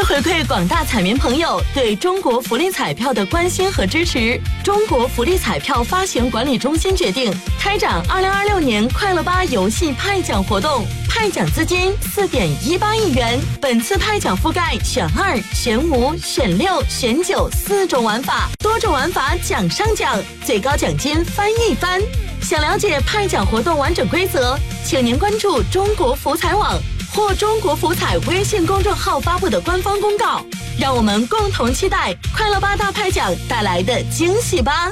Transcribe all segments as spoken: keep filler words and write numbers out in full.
回馈广大彩民朋友对中国福利彩票的关心和支持，中国福利彩票发行管理中心决定开展二零二六年快乐吧游戏派奖活动，派奖资金四点一八亿元。本次派奖覆盖选二、选五、选六、选九四种玩法，多种玩法奖上奖，最高奖金翻一番。想了解派奖活动完整规则，请您关注中国福彩网或中国福彩微信公众号发布的官方公告。让我们共同期待快乐吧大派奖带来的惊喜吧！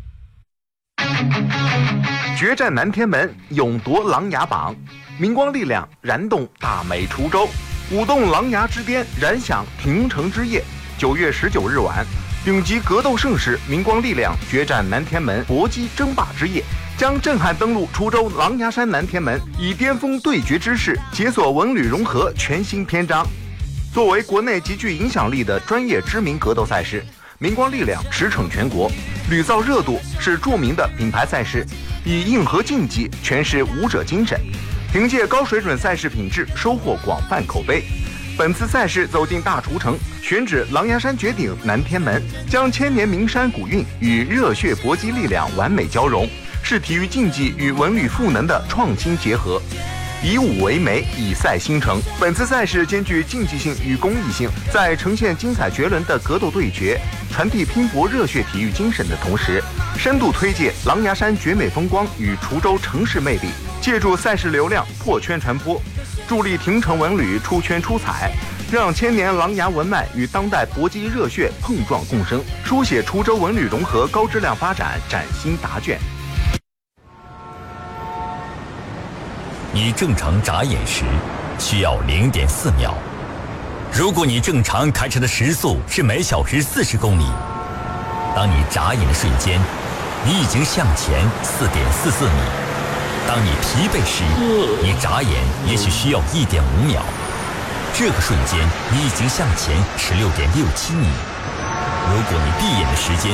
决战南天门，勇夺琅琊榜，明光力量燃动大美滁州，舞动琅琊之巅，燃响庭城之夜。九月十九日晚，顶级格斗盛世明光力量决战南天门搏击争霸之夜，将震撼登陆滁州琅琊山南天门，以巅峰对决之势解锁文旅融合全新篇章。作为国内极具影响力的专业知名格斗赛事，明光力量驰骋全国，屡造热度，是著名的品牌赛事，以硬核竞技诠释武者精神，凭借高水准赛事品质收获广泛口碑。本次赛事走进大滁城，选址琅琊山绝顶南天门，将千年名山古韵与热血搏击力量完美交融，是体育竞技与文旅赋能的创新结合。以武为媒，以赛兴城。本次赛事兼具竞技性与公益性，在呈现精彩绝伦的格斗对决，传递拼搏热血体育精神的同时，深度推介琅琊山绝美风光与滁州城市魅力，借助赛事流量破圈传播，助力庭城文旅出圈出彩，让千年琅琊文脉与当代搏击热血碰撞共生，书写滁州文旅融合高质量发展崭新答卷。 你正常眨眼时需要 零点四秒，如果你正常开车的时速是每小时四十公里，当你眨眼的瞬间，你已经向前 四点四四米。当你疲惫时，你眨眼也许需要 一点五秒，这个瞬间你已经向前 十六点六七米。如果你闭眼的时间